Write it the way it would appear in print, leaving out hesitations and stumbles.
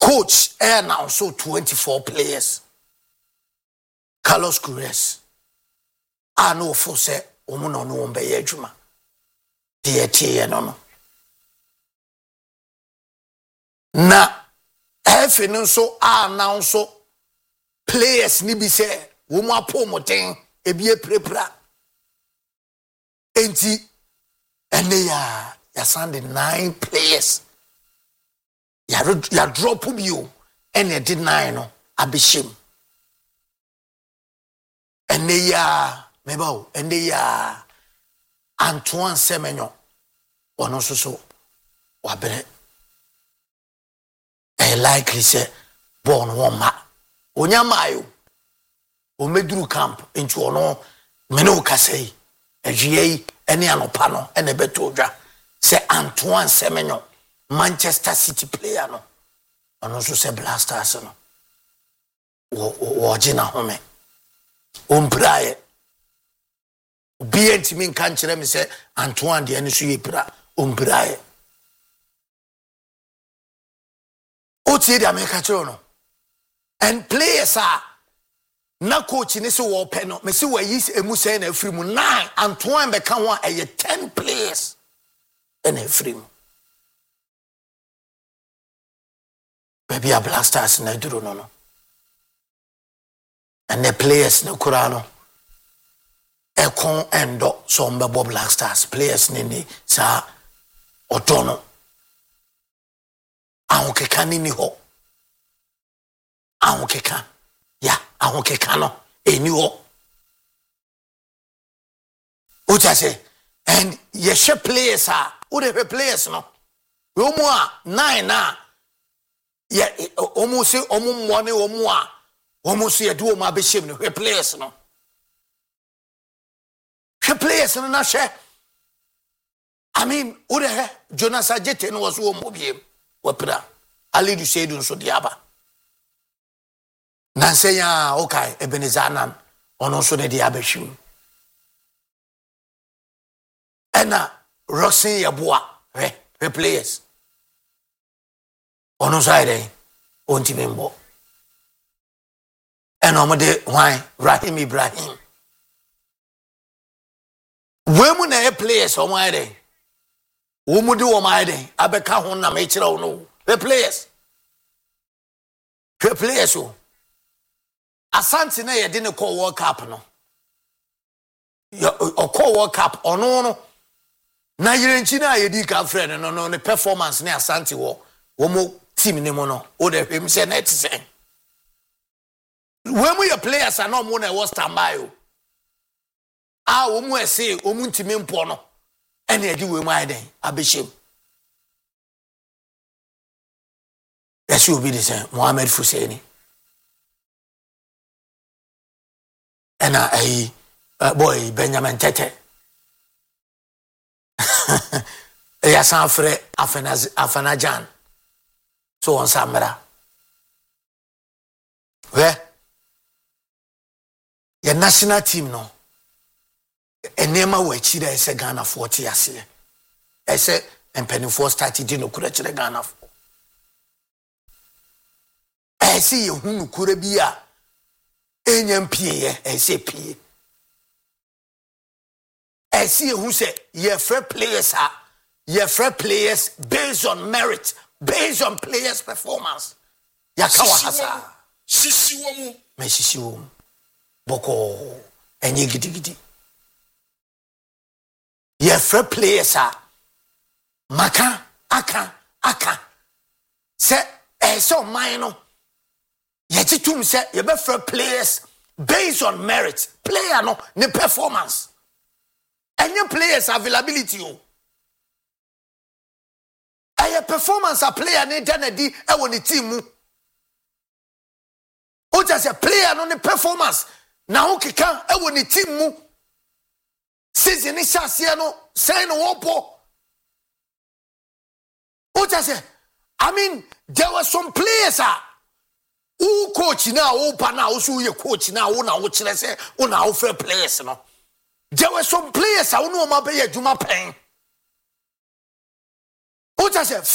coach and also 24 players. Carlos Queiroz. I know for say woman no one be adwuma. Tie no. Na efe no so announce players ni bi say woman apomoten ebi prepra. Enti ene ya send 9 players. Ya drop you and you did 9 no abishim. And they mebo and they Antoine Semenyo or no so wabre. I likely say born woma. Onyamayo o medru camp into ono meno kasei egie ene anopano ene betodwa say Antoine Semenyo Manchester City player no and also say Blasters no wajina home umpraye BNT min kan kire me say Antoine de ene so yepra umpraye otie de America kire no and players are na coach ni so wo pe no me say wa yi emu say na afiri mu 9 Antoine be kan one 10 players in afiri mu. Baby a Blasters na duro no. And the players no kurano. Ekon endo so mbebo Blasters players ni sa otono. Ahun keka ni ho. Ahun keka. Ya, ahun keka no eni ho. Uta say and ye players are who the players no. We omo 9 na yeah, almost say money or more. Almost say do my bishop no players no. Players no na share. I mean, who the Jonas Ajete no was wo mobiem. Wapra. Ali du say dun so diaba. Nan say ya okay Ebenezer Nan ono so de diaba shim. Ena Roxin Yabua players. Ono side onti membo eno mo de why Rahim Ibrahim we mu na players o why dey wo mu de wo mai dey abeka ho na me kire wo no the players o Asante na ye de ne call World Cup no o call World Cup ono no na yirenchi na ye di ka friend no ne performance na Asante wo mo team ni mo no o de him say net say when we players are not more than was standby o o mo say o mu ntimi mpo no ene edi we mu aden abeshim yes you be the same Mohamed Fuseni ena boy Benjamin Tete ya sanfre Afanajan so on Samara. Where your national team no enema we chira ese Ghana 40 ase. Ese empeni for started no kura chira Ghana. Ese ye hunu kura bia enyam pie ese pie. Ese ye hu se ye fair players are ye fair players based on merit. Based on players' performance. Yakawa hasa. Sisi womu. Me sisi womu. Boko. Enye gidi. Ye fair players are. Maka. Aka. Se. So mine. Ye titum se. Ye be fair players. Based on merit. Player no. Ne performance. Enye players availability yo. A performance a player ne danadi e woni team mu o just a player no ne performance na o keka e woni team mu season ni chance no say no wopo o just I mean there were some players who coach na o pa na o so ye coach na o kire say o na o fair players no there were some players who no ma be adwuma pen o just